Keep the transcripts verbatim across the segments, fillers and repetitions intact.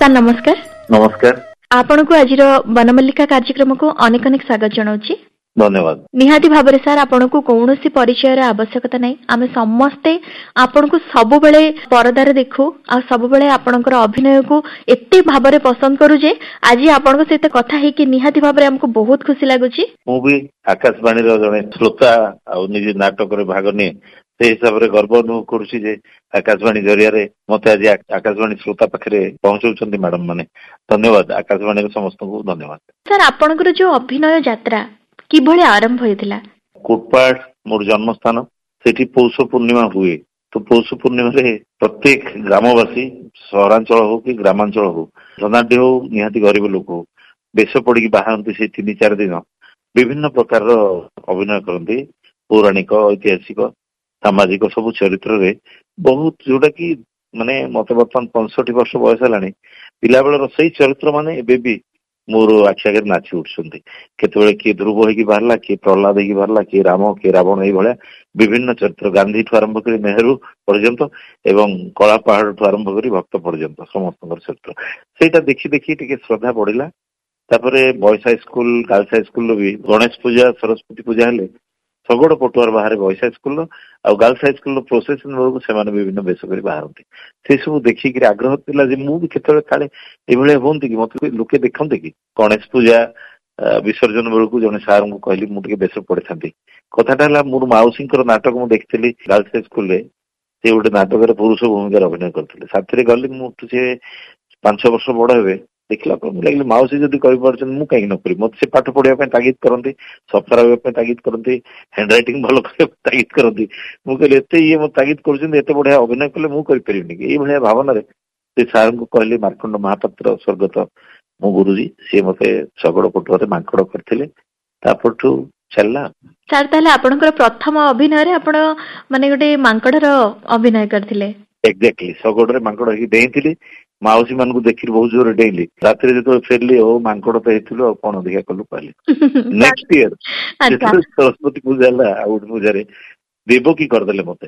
Sir ନମସ୍କାର। ନମସ୍କାର। ଆପଣଙ୍କୁ ଆଜିର ବନମଲ୍ଲିକା କାର୍ଯ୍ୟକ୍ରମକୁ ଅନେକ ଅନେକ ସ୍ୱାଗତ ଜଣାଉଛି। ଧନ୍ୟବାଦ। ନିହାତି ଭାବରେ ସାର୍ ଆପଣଙ୍କୁ କୌଣସି ପରିଚୟର ଆବଶ୍ୟକତା ନାହିଁ। ଆମେ ସମସ୍ତେ ଆପଣଙ୍କୁ ସବୁବେଳେ ପରଦାରେ ଦେଖୁ ଆଉ ସବୁବେଳେ ଆପଣଙ୍କର ଅଭିନୟକୁ ଏତେ ଭାବରେ ପସନ୍ଦ କରୁ ଯେ ଆଜି ଆପଣଙ୍କ ସହିତ କଥା ହେଇକି ନିହାତି ଭାବରେ ଆମକୁ ବହୁତ ଖୁସି ଲାଗୁଛି। ମୁଁ ବି ଆକାଶବାଣୀର ଜଣେ ଶ୍ରୋତା ଆଉ ନିଜ ନାଟକରେ ଭାଗ ନିଏ, ସେ ହିସାବରେ ଗର୍ବ ଅନୁଭବ କରୁଛି ଯେ ଆକାଶବାଣୀ ଜରିଆରେ ମତେ ଆଜି ଆକାଶବାଣୀ ଶ୍ରୋତା ପାଖରେ ପହଞ୍ଚାଉଛନ୍ତି ମ୍ୟାଡମ ମାନେ। ଧନ୍ୟବାଦ, ଆକାଶବାଣୀର ସମସ୍ତଙ୍କୁ ଧନ୍ୟବାଦ। ସାର୍ ଆପଣଙ୍କର ଯୋଉ ଅଭିନୟ ଯାତ୍ରା କିଭଳି ଆରମ୍ଭ ହେଇଥିଲା? କୋଟପାଡ଼ ମୋର ଜନ୍ମସ୍ଥାନ, ସେଠି ପୌଷ ପୂର୍ଣ୍ଣିମା ହୁଏ। ତ ପୌଷ ପୂର୍ଣ୍ଣିମାରେ ପ୍ରତ୍ୟେକ ଗ୍ରାମବାସୀ, ସହରାଞ୍ଚଳ ହଉ କି ଗ୍ରାମାଞ୍ଚଳ ହଉ, ଧନାଢ୍ୟ ହଉ ନିହାତି ଗରିବ ଲୋକ ହଉ, ବେଶ ପଡିକି ବାହାରନ୍ତି। ସେଇ ତିନି ଚାରି ଦିନ ବିଭିନ୍ନ ପ୍ରକାରର ଅଭିନୟ କରନ୍ତି, ପୌରାଣିକ, ଐତିହାସିକ, ସାମାଜିକ ସବୁ ଚରିତ୍ରରେ ବହୁତ, ଯୋଉଟା କି ମାନେ ମତେ ବର୍ତ୍ତମାନ ପଞ୍ଚଷଠି ବର୍ଷ ବୟସ ହେଲାଣି, ପିଲାବେଳର ସେଇ ଚରିତ୍ର ମାନେ ଏବେ ବି ମୋର ଆଖି ଆଗରେ ନାଚି ଉଠୁଛନ୍ତି। କେତେବେଳେ କିଏ ଧ୍ରୁବ ହେଇକି ବାହାରିଲା, କିଏ ପ୍ରହ୍ଲାଦ ହେଇକି ବାହାରିଲା, କିଏ ରାମ, କିଏ ରାବଣ, ଏଇଭଳିଆ ବିଭିନ୍ନ ଚରିତ୍ର, ଗାନ୍ଧୀଠୁ ଆରମ୍ଭ କରି ନେହେରୁ ପର୍ଯ୍ୟନ୍ତ ଏବଂ କଳା ପାହାଡ଼ଠୁ ଆରମ୍ଭ କରି ଭକ୍ତ ପର୍ଯ୍ୟନ୍ତ ସମସ୍ତଙ୍କର ଚରିତ୍ର। ସେଇଟା ଦେଖି ଦେଖି ଟିକେ ଶ୍ରଦ୍ଧା ବଢିଲା। ତାପରେ ବଏଜ ହାଇସ୍କୁଲ, ଗାର୍ଲସ ହାଇସ୍କୁଲର ବି ଗଣେଶ ପୂଜା, ସରସ୍ୱତୀ ପୂଜା ହେଲେ ଶଗଡ଼ ପଟୁଆର ବାହାରେ ବଏଜ ହାଇସ୍କୁଲର, ଆଉ ଗାର୍ଲସ ହାଇସ୍କୁଲର ପ୍ରୋସେସନ ବେଳକୁ ସେମାନେ ବିଭିନ୍ନ ବେଶ କରି ବାହାରନ୍ତି। ସେ ସବୁ ଦେଖିକିରି ଆଗ୍ରହ ଥିଲା ଯେ ମୁଁ ବି କେତେବେଳେ କାଳେ ଏଇଭଳିଆ ହୁଅନ୍ତି କି, ମତେ ଲୋକେ ଦେଖନ୍ତି କି। ଗଣେଶ ପୂଜା ବିସର୍ଜନ ବେଳକୁ ଜଣେ ସାର୍ଙ୍କୁ କହିଲି ମୁଁ ଟିକେ ବେଶ ପଡିଥାନ୍ତି। କଥାଟା ହେଲା, ମୋର ମାଉସୀଙ୍କର ନାଟକ ମୁଁ ଦେଖିଥିଲି ଗାର୍ଲସ ହାଇସ୍କୁଲରେ। ସେ ଗୋଟେ ନାଟକରେ ପୁରୁଷ ଭୂମିକାରେ ଅଭିନୟ କରିଥିଲେ। ସାଥିରେ ଗଲି, ମୁଁ ସେ ପାଞ୍ଚ ବର୍ଷ ବଡ ହେବେ। ଦେଖିଲା ପରେ ମୁଁ ଲାଗିଲି ମାଉସୀ ଯଦି କହିପାରୁଛନ୍ତି ମୁଁ କାହିଁକି ନ କରିବି। ମତେ ସେ ପାଠ ପଢିବା ପାଇଁ ତାଗିଦ କରନ୍ତି, ସଫା ରହିବା ପାଇଁ ତାଗିଦ କରନ୍ତି, ହ୍ୟାଣ୍ଡ ରାଇଟିଂ ଭଲ କରିବା ପାଇଁ ତାଗିଦ କରନ୍ତି। ମୁଁ କହିଲି ଏତେ ଇଏ ମତେ ତାଗିଦ କରୁଛନ୍ତି, ଏତେ ବଢିଆ ଅଭିନୟ କଲେ ମୁଁ କରିପାରିବିନି କି। ଏଇଭଳିଆ ଭାବନାରେ ସେ ସାର୍ଙ୍କୁ କହିଲି, ମାର୍କଣ୍ଡ ମହାପାତ୍ର ସ୍ୱର୍ଗତ ମୋ ଗୁରୁଜୀ, ସିଏ ମତେ ଶଗଡ଼ ପଟୁଆରେ ମାଙ୍କଡ କରିଥିଲେ। ତାପରଠୁ ଚାଲିଲା। ସାର୍ ତାହେଲେ ଆପଣଙ୍କର ପ୍ରଥମ ଅଭିନୟରେ ଆପଣ ମାନେ ଗୋଟେ ମାଙ୍କଡର ଅଭିନୟ କରିଥିଲେ? ଏକ୍ଜାକ୍ଟଲି, ଶଗଡ଼ରେ ମାଙ୍କଡ ହେଇକି ଡେଇଁଥିଲି। ମାଉସୀ ମାନଙ୍କୁ ଦେଖିଲି ବହୁତ ଜୋରରେ ଡେଇଁଲି। ରାତିରେ ଯେତେବେଳେ ଫେରିଲି, ଓ ମାଙ୍କଡ ତ ହେଇଥିଲୁ, ଆଉ କଣ ଅଧିକା କଲୁ କହିଲି। ନେକ୍ସଟ ଇୟର ଯେତେବେଳେ ସରସ୍ୱତୀ ପୂଜା ହେଲା, ଆଉ ଗୋଟେ ପୂଜାରେ ଦେବକୀ କରିଦେଲେ ମତେ।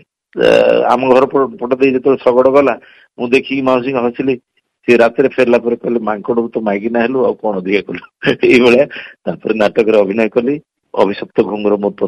ଆମ ଘର ପଟ ଦେଇ ଯେତେବେଳେ ଶଗଡ଼ ଗଲା, ମୁଁ ଦେଖିକି ମାଉସୀଙ୍କୁ ହସିଲି। ସେ ରାତିରେ ଫେରିଲା ପରେ କହିଲେ ମାଙ୍କଡକୁ ତ ମାଇକିନା ହେଲୁ, ଆଉ କଣ ଅଧିକା କଲୁ। ଏଇଭଳିଆ ତାପରେ ନାଟକରେ ଅଭିନୟ କଲି। ଅଭିଶପ୍ତ ଘୁଙ୍ଗୁର ମୋ